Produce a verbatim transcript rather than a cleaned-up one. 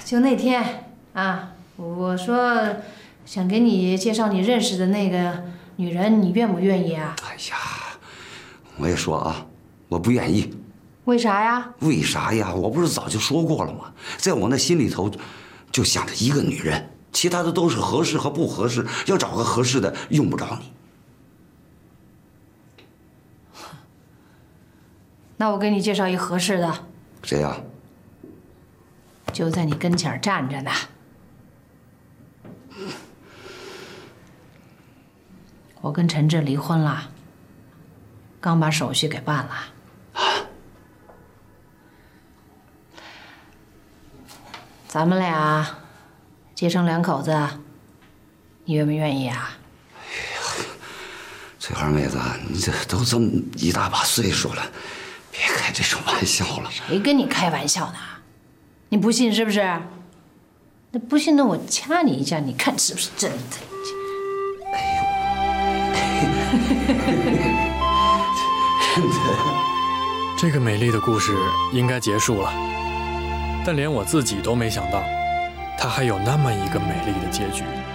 就那天啊，我说想给你介绍你认识的那个女人，你愿不愿意啊？ 哎呀，我也说啊，我不愿意。 为啥呀？ 为啥呀？我不是早就说过了吗？在我那心里头，就想着一个女人，其他的都是合适和不合适。要找个合适的，用不着你。 那我给你介绍一合适的。 谁呀？ 就在你跟前站着呢。我跟陈志离婚了，刚把手续给办了。咱们俩结成两口子，你愿不愿意啊？ 哎呀，翠花妹子，你这都这么一大把岁数了，别开这种玩笑了。 谁跟你开玩笑呢？你不信是不是？那不信，那我掐你一下，你看是不是真的？ 哎呦，真的。 这个美丽的故事应该结束了，但连我自己都没想到，它还有那么一个美丽的结局。